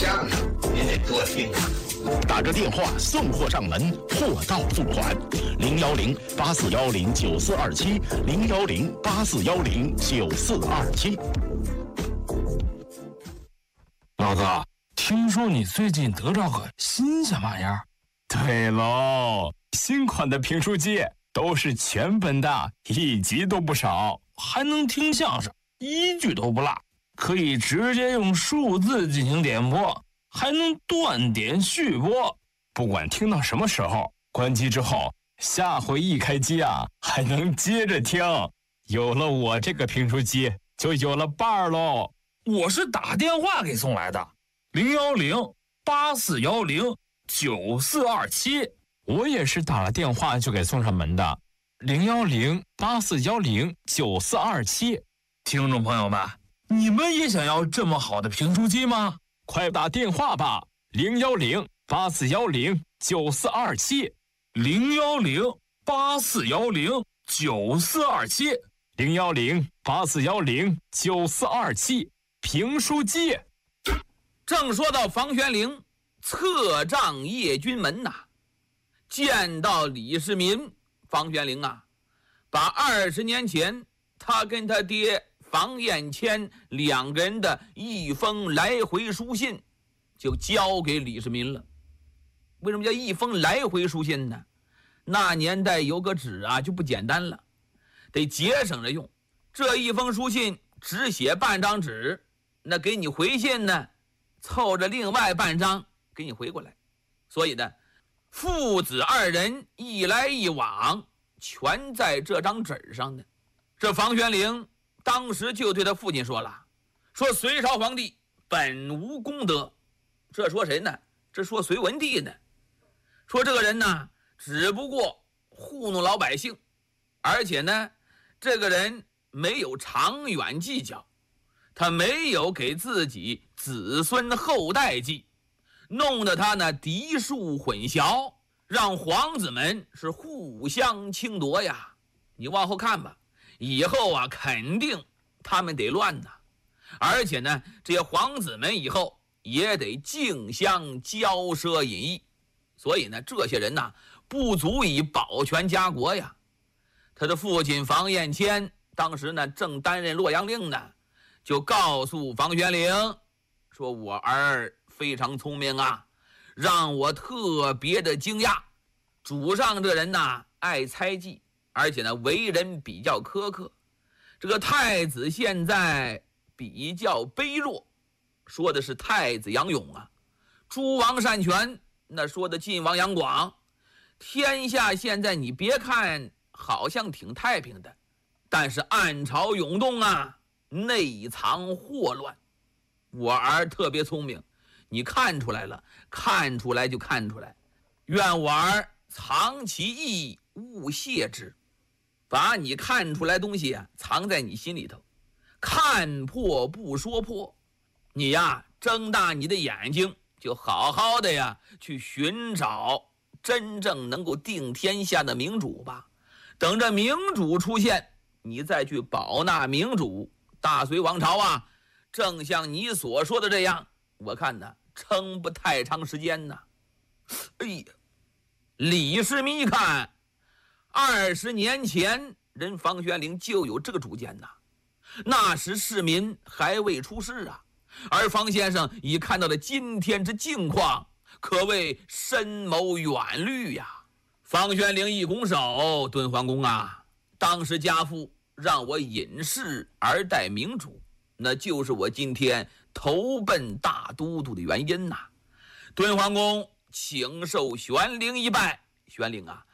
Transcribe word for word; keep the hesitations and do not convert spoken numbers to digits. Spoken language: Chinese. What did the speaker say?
家呢，您得多听。 打个电话送货上门，货到付款。零幺零八四幺零九四二七，零幺零八四幺零九四二七。 老哥，听说你最近得着个新鲜玩意儿？ 对喽，新款的评书机都是全本的，一集都不少， 还能听相声，一句都不落，可以直接用数字进行点播，还能断点续播。 不管听到什么时候，关机之后，下回一开机啊，还能接着听。有了我这个评书机，就有了伴儿喽。 我是打电话给送来的，零幺零八四幺零九四二七。 我也是打了电话就给送上门的，零幺零八四幺零九四二七。 听众朋友们，你们也想要这么好的评书机吗？ 快打电话吧，零幺零八四幺零九四二七， 零幺零八四幺零九四二七， 零幺零八四幺零九四二七。评书机。 正说到房玄龄侧杖谒君门呐、啊，见到李世民，房玄龄啊，把二十年前他跟他爹房彦谦两个人的一封来回书信就交给李世民了。为什么叫一封来回书信呢？那年代有个纸啊就不简单了，得节省着用。这一封书信只写半张纸，那给你回信呢，凑着另外半张给你回过来。所以呢，父子二人一来一往，全在这张纸上呢。这房玄龄当时就对他父亲说了，说隋朝皇帝本无功德。这说谁呢？这说隋文帝呢。说这个人呢，只不过糊弄老百姓，而且呢，这个人没有长远计较，他没有给自己子孙后代计，弄得他呢嫡庶混淆，让皇子们是互相侵夺呀。你往后看吧，以后啊肯定他们得乱呐，而且呢这些皇子们以后也得竞相骄奢淫逸，所以呢这些人呐不足以保全家国呀。他的父亲房彦谦当时呢正担任洛阳令呢，就告诉房玄龄说，我儿非常聪明啊，让我特别的惊讶。主上这人呐爱猜忌，而且呢为人比较苛刻。这个太子现在比较卑弱，说的是太子杨勇啊。诸王擅权，那说的晋王杨广。天下现在你别看好像挺太平的，但是暗潮涌动啊，内藏祸乱。我儿特别聪明，你看出来了，看出来就看出来。愿我儿藏其意，勿泄之。把你看出来东西啊藏在你心里头，看破不说破。你呀睁大你的眼睛，就好好的呀去寻找真正能够定天下的明主吧。等着明主出现，你再去保纳明主。大隋王朝啊正像你所说的这样，我看呢撑不太长时间呢。哎呀，李世民一看，二十年前人房玄龄就有这个主见呐，那时世民还未出世啊，而房先生已看到了今天之境况，可谓深谋远虑呀。房玄龄一拱手，敦煌公啊，当时家父让我隐士而待明主，那就是我今天投奔大都督的原因呐、啊。敦煌公请受玄龄一拜。玄龄啊，